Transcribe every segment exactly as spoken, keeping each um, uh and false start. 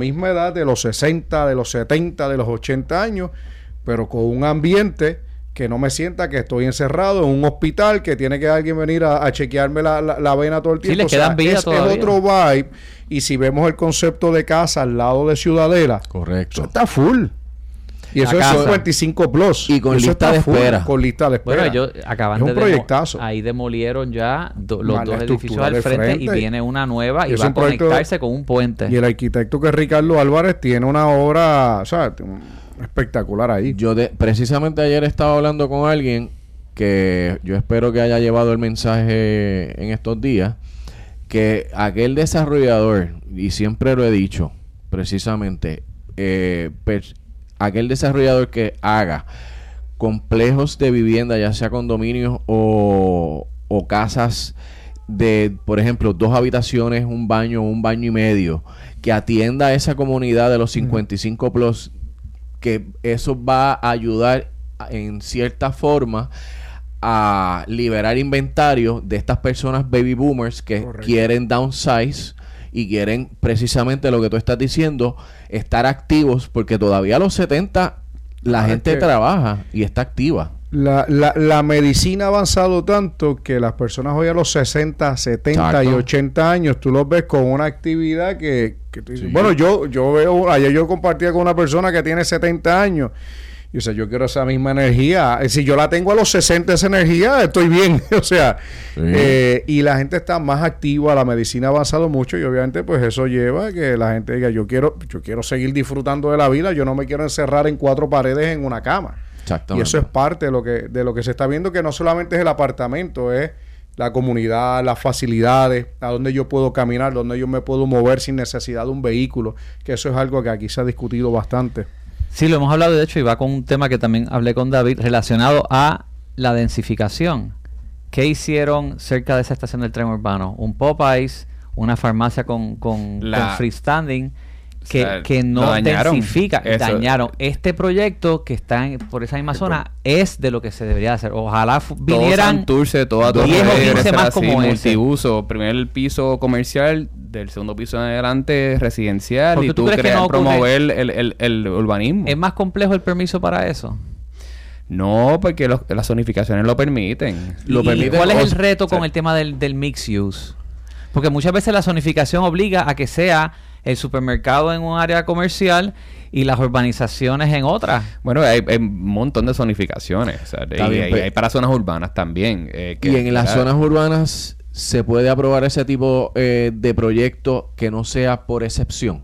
misma edad de los sesenta, de los setenta, de los ochenta años, pero con un ambiente que no me sienta que estoy encerrado en un hospital, que tiene que alguien venir a, a chequearme la, la, la vena todo el tiempo. Sí, le quedan vida es, todavía. es otro vibe. Y si vemos el concepto de casa al lado de Ciudadela, correcto, eso está full. Y eso es cincuenta y cinco plus. Y con eso lista de full, espera. Con lista de espera. Bueno, ellos acaban es un de proyectazo. Demo, ahí demolieron ya do, los Mal, dos edificios al frente, frente y viene una nueva y, y va a conectarse con un puente. Y el arquitecto que es Ricardo Álvarez tiene una obra, o sea, espectacular ahí. Yo de, precisamente ayer estaba hablando con alguien que yo espero que haya llevado el mensaje en estos días, que aquel desarrollador, y siempre lo he dicho, precisamente, eh, per, aquel desarrollador que haga complejos de vivienda, ya sea condominios o, o casas de, por ejemplo, dos habitaciones, un baño, un baño y medio, que atienda a esa comunidad de los cincuenta y cinco plus, que eso va a ayudar en cierta forma a liberar inventario de estas personas baby boomers que Correcto. quieren downsize y quieren precisamente lo que tú estás diciendo, estar activos, porque todavía a los setenta la ah, gente es que trabaja y está activa. La, la, la medicina ha avanzado tanto que las personas hoy a los sesenta, setenta Exacto. y ochenta años, tú los ves con una actividad que... que tú dices, sí. Bueno, yo, yo veo... Ayer yo compartía con una persona que tiene setenta años. Y o sea, yo quiero esa misma energía. Si yo la tengo a los sesenta, esa energía, estoy bien. O sea, sí. eh, y la gente está más activa, la medicina ha avanzado mucho y obviamente pues eso lleva a que la gente diga, yo quiero, yo quiero seguir disfrutando de la vida, yo no me quiero encerrar en cuatro paredes en una cama. Y eso es parte de lo que, de lo que se está viendo, que no solamente es el apartamento, es la comunidad, las facilidades, a dónde yo puedo caminar, dónde yo me puedo mover sin necesidad de un vehículo, que eso es algo que aquí se ha discutido bastante. Sí, lo hemos hablado de hecho y va con un tema que también hablé con David relacionado a la densificación. ¿Qué hicieron cerca de esa estación del tren urbano? Un Popeyes, una farmacia con, con, la, con freestanding que, o sea, que no dañaron, densifica, eso. dañaron. Este proyecto que está en, por esa misma zona es de lo que se debería hacer. Ojalá f- vinieran Santurce, toda diez o quince más como así, ese. Multiuso, primer piso comercial, del segundo piso en adelante residencial. Porque y tú, tú crees no promover el, el, el urbanismo. ¿Es más complejo el permiso para eso? No, porque los, las zonificaciones lo permiten. Lo ¿Y permiten cuál es el reto o sea, con el tema del, del mixed use? Porque muchas veces la zonificación obliga a que sea el supermercado en un área comercial y las urbanizaciones en otra. Bueno, hay, hay un montón de zonificaciones. O sea, y, bien, y hay para zonas urbanas también. Eh, que, y en las claro, zonas urbanas se puede aprobar ese tipo eh, de proyecto que no sea por excepción.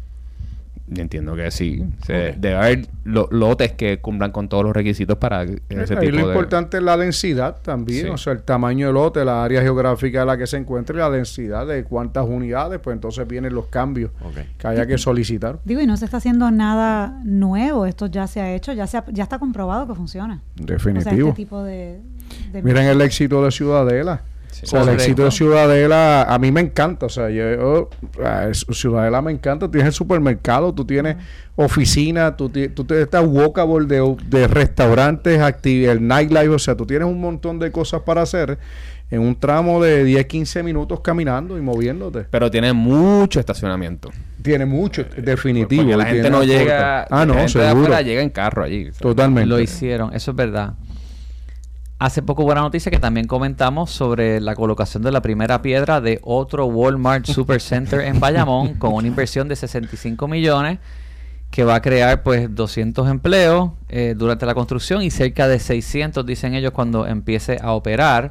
Entiendo que sí. Se, okay. Debe haber lo, lotes que cumplan con todos los requisitos para ese Ahí tipo lo de... importante es la densidad también. Sí. O sea, el tamaño del lote, la área geográfica en la que se encuentre y la densidad de cuántas unidades. Pues entonces vienen los cambios okay. que haya que solicitar. Digo, y no se está haciendo nada nuevo. Esto ya se ha hecho, ya se ha, ya está comprobado que funciona. Definitivo. O sea, este tipo de... de Miren el éxito de Ciudadela. Sí, o sea, el éxito de Ciudadela a mí me encanta, o sea, yo, yo Ciudadela me encanta, tienes el supermercado, tú tienes uh-huh. oficina, tú, tú te estás walkable de, de restaurantes, activ- el nightlife, o sea, tú tienes un montón de cosas para hacer en un tramo de diez, quince minutos caminando y moviéndote. Pero tiene mucho estacionamiento. Tiene mucho, eh, definitivo. Porque la gente no llega, ah, no, la gente seguro. de afuera llega en carro allí. Totalmente. Lo hicieron, eso es verdad. Hace poco buena noticia que también comentamos sobre la colocación de la primera piedra de otro Walmart Supercenter en Bayamón con una inversión de sesenta y cinco millones que va a crear pues doscientos empleos eh, durante la construcción y cerca de seiscientos, dicen ellos, cuando empiece a operar.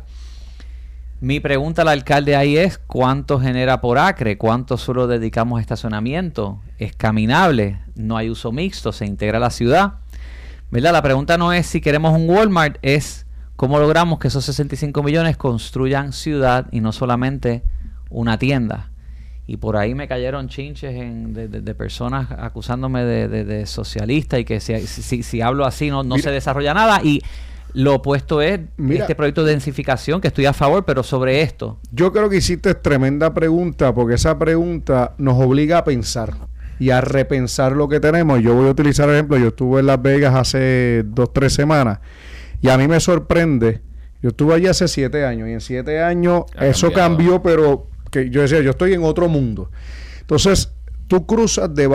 Mi pregunta al alcalde ahí es ¿cuánto genera por acre? ¿Cuánto solo dedicamos a estacionamiento? ¿Es caminable? ¿No hay uso mixto? ¿Se integra a la ciudad? ¿Verdad? La pregunta no es si queremos un Walmart, es ¿cómo logramos que esos sesenta y cinco millones construyan ciudad y no solamente una tienda? Y por ahí me cayeron chinches en, de, de, de personas acusándome de, de, de socialista y que si, si, si hablo así no, no se desarrolla nada. Y lo opuesto es Mira, este proyecto de densificación, que estoy a favor, pero sobre esto. Yo creo que hiciste tremenda pregunta, porque esa pregunta nos obliga a pensar y a repensar lo que tenemos. Yo voy a utilizar el ejemplo, yo estuve en Las Vegas hace dos, tres semanas. Y a mí me sorprende, yo estuve allí hace siete años y en siete años ha eso cambiado. cambió, pero que yo decía, yo estoy en otro mundo. Entonces, tú cruzas de